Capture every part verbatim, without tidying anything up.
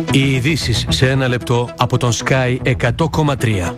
Οι ειδήσεις σε ένα λεπτό από τον Sky εκατό κόμμα τρία.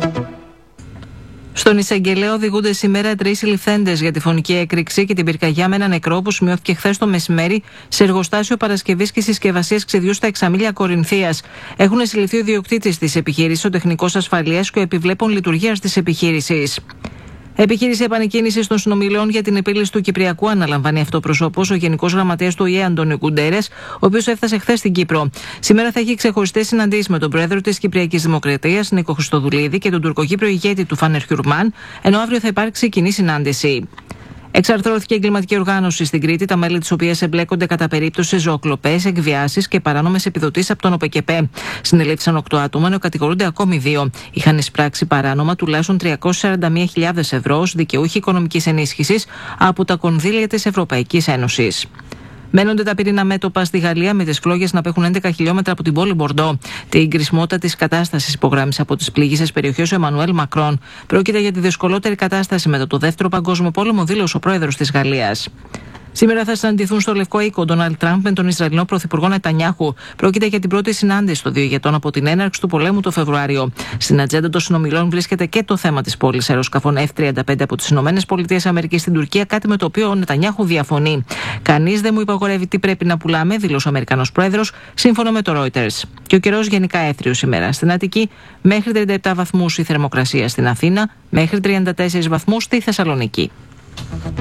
Στον εισαγγελέα οδηγούνται σήμερα τρεις συλληφθέντες για τη φωνική έκρηξη και την πυρκαγιά με ένα νεκρό που σημειώθηκε χθες το μεσημέρι σε εργοστάσιο παρασκευής και συσκευασίας ξυδιού στα Εξαμήλια Κορινθίας. Έχουν συλληφθεί ο ιδιοκτήτης της επιχείρησης, ο τεχνικός ασφαλείας και ο επιβλέπων λειτουργίας της επιχείρησης. Επιχείρηση επανεκκίνησης των συνομιλιών για την επίλυση του Κυπριακού αναλαμβάνει αυτοπροσώπως ο Γενικός Γραμματέας του ΟΗΕ Αντώνιο Γκουντέρες, ο οποίος έφτασε χθες στην Κύπρο. Σήμερα θα έχει ξεχωριστές συναντήσεις με τον πρόεδρο της Κυπριακής Δημοκρατίας, Νίκο Χριστοδουλίδη, και τον τουρκοκύπριο ηγέτη του Φάνερ Χιουρμάν, ενώ αύριο θα υπάρξει κοινή συνάντηση. Εξαρθρώθηκε εγκληματική οργάνωση στην Κρήτη, τα μέλη της οποίας εμπλέκονται κατά περίπτωση σε ζωοκλοπές, εκβιάσεις και παράνομες επιδοτήσεις από τον ΟΠΕΚΕΠΕ. Συνελήφθησαν οκτώ άτομα, ενώ κατηγορούνται ακόμη δύο. Είχαν εισπράξει παράνομα τουλάχιστον τριακόσιες σαράντα μία χιλιάδες ευρώ ως δικαιούχοι οικονομικής ενίσχυσης από τα κονδύλια της Ευρωπαϊκής Ένωσης. Μένονται τα πυρήνα μέτωπα στη Γαλλία, με τις φλόγες να απέχουν έντεκα χιλιόμετρα από την πόλη Μπορντό. Την κρισμότητα της κατάστασης υπογράμμισε από τις πληγήσεις περιοχές ο Εμμανουέλ Μακρόν. Πρόκειται για τη δυσκολότερη κατάσταση μετά το Δεύτερο Παγκόσμιο Πόλεμο, δήλωσε ο πρόεδρος της Γαλλίας. Σήμερα θα συναντηθούν στο Λευκό Οίκο ο Ντόναλντ Τραμπ με τον Ισραηλινό Πρωθυπουργό Νετανιάχου. Πρόκειται για την πρώτη συνάντηση των δύο ηγετών από την έναρξη του πολέμου το Φεβρουάριο. Στην ατζέντα των συνομιλών βρίσκεται και το θέμα της πώλησης αεροσκαφών εφ τριάντα πέντε από τις ΗΠΑ στην Τουρκία, κάτι με το οποίο ο Νετανιάχου διαφωνεί. Κανείς δεν μου υπαγορεύει τι πρέπει να πουλάμε, δήλωσε ο Αμερικανός πρόεδρος, σύμφωνα με το Reuters. Και ο καιρός γενικά έθριος σήμερα. Στην Αττική μέχρι τριάντα επτά βαθμούς η θερμοκρασία, στην Αθήνα μέχρι τριάντα τέσσερις βαθμούς στη Θεσσαλονίκη.